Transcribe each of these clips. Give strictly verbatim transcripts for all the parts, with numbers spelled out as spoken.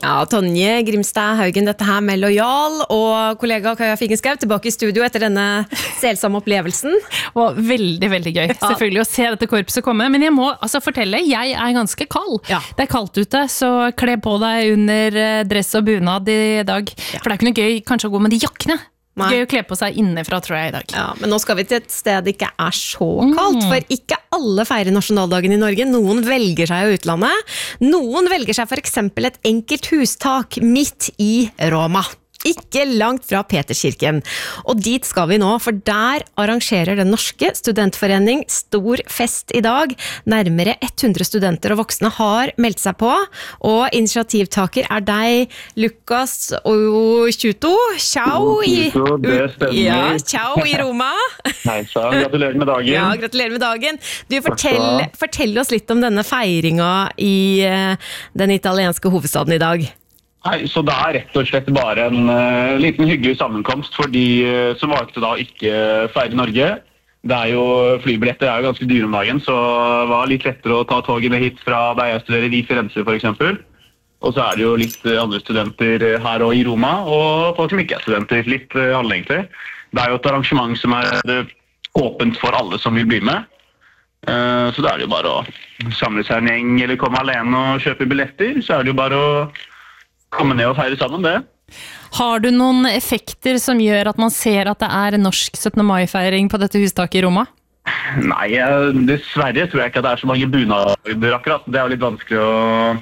Ja, Tonje Grimstad Haugen, dette her med Lojal, og kollega Kaja Figenschou tilbake i studio etter denne selsomme opplevelsen. Og veldig, veldig gøy, selvfølgelig, å se dette korpset komme. Men jeg må altså fortelle, jeg er ganske kald. Ja. Det er kaldt ute, så kle på deg under dress og bunad i dag. Ja. For det er ikke noe gøy kanskje å gå med de jakkene. Nei. Gøy å kle på seg innefra, tror jeg, i dag. Ja, men nå skal vi til et sted det ikke er så kaldt, mm. for ikke alle feirer nasjonaldagen i Norge. Noen velger seg i utlandet. Noen velger seg for eksempel et enkelt hustak midt i Roma. Ikke langt fra Peterskirken. Og dit skal vi nå, for der arrangerer den norske studentforening stor fest i dag. Nærmere hundre studenter og voksne har meldt seg på, og initiativtaker er deg, Lukas Okjuto. Ciao i, det stemmer. Ja, ciao i Roma. Hei sann, gratulerer med dagen. Ja, gratulerer med dagen. Du, fortell, fortell oss litt om denne feiringen i den italienske hovedstaden i dag. Nei, så det er rett og slett bare en uh, liten hyggelig sammenkomst for de uh, som valgte da ikke feire Norge. Det er jo, flybilletter er jo ganske dyre om dagen, så det var litt lettere å ta togene hit fra der jeg studerer i Firenze for eksempel. Og så er det jo litt uh, andre studenter her og i Roma, og folk som ikke er studenter, litt uh, alle egentlig. Det er jo et arrangement som er uh, åpent for alle som vil bli med. Uh, så da er det jo bare å samle seg en gjeng eller komme alene og kjøpe billetter, så er det jo bare å komme ned og feire sammen det. Har du noen effekter som gjør at man ser at det er en norsk syttende mai-feiring på dette hustaket i Roma? Nei, dessverre tror jeg ikke at det er så mange bunader akkurat. Det er jo litt vanskelig å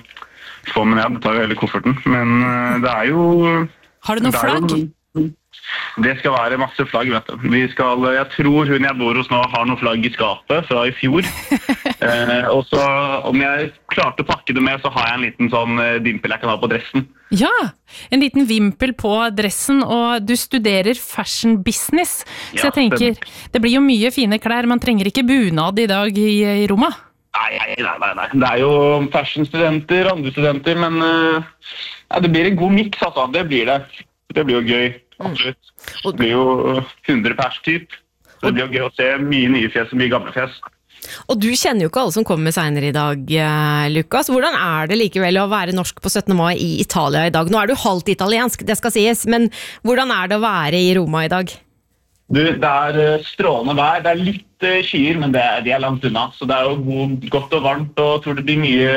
få med ned, det tar jo hele kofferten. Men det er jo... Har du noen flagg? Jo, det skal være masse flagg, vet du. Vi skal, jeg tror hun jeg bor hos nå har noen flagg i skapet fra i fjor. eh, og så om jeg klarte å pakke det med, så har jeg en liten sånn vimpel jeg kan ha på dressen. Ja, en liten vimpel på dressen, og du studerer fashion business. Så Ja, jeg tenker, stemmer. det blir jo mye fine klær, man trenger ikke bunad i dag i, i Roma. Nei, nei, nei, nei, nei. Det er jo fashion-studenter, andre studenter, men uh, ja, det blir en god mix, altså. Det blir det. Det blir jo gøy, absolutt. Det blir jo hundre pers typ. Så det blir jo gøy å se mye nye fjes og mye gamle fjes. Og du kjenner jo ikke alle som kommer senere i dag, eh, Lukas. Hvordan er det likevel å være norsk på syttende mai i Italia i dag? Nå er du halvt italiensk, det skal sies, men hvordan er det å være i Roma i dag? Du, det er uh, strålende vær. Det er litt uh, skyer, men det er, de er langt unna. Så det er jo god, godt og varmt, og jeg tror det blir mye,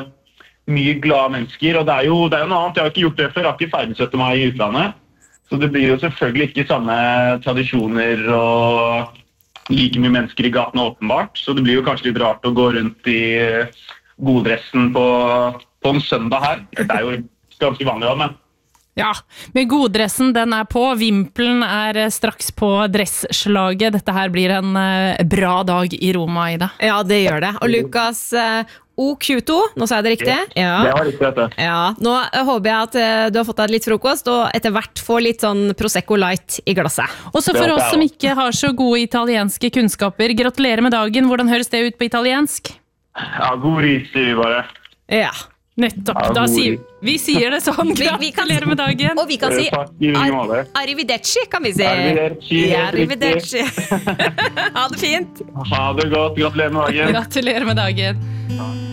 mye glade mennesker. Og det er, jo, det er jo noe annet. Jeg har ikke gjort det før. Jeg har ikke feiret syttende mai i utlandet. Så det blir jo selvfølgelig ikke samme tradisjoner og like mye mennesker i gatene åpenbart. Så det blir jo kanskje litt rart å gå rundt i goddressen på, på en søndag her. Det er jo ganske vanlig også, men... Ja, med goddressen den er på, vimpelen er straks på dressslaget. Dette her blir en uh, bra dag i Roma, Ida. Ja, det gjør det. Og Lukas uh, Okjuto, nå sa jeg det riktig? Ja, det var riktig dette. Ja, nå håper jeg at uh, du har fått deg litt frokost, og etter hvert får litt sånn Prosecco Light i glasset. Og så for oss som ikke har så gode italienske kunnskaper, gratulerer med dagen. Hvordan høres det ut på italiensk? Ja, god ris, sier vi bare. Ja. Nettopp, Ja, da god sier ris. vi sier det sånn. Vi- vi kan- Gratulerer med dagen. Og vi kan si Takk, i like måte. ar arrivederci, kan vi si. Arrivederci, Ja, helt arrivederci. Ha det fint. Ha det godt, gratulerer med dagen. Gratulerer med dagen.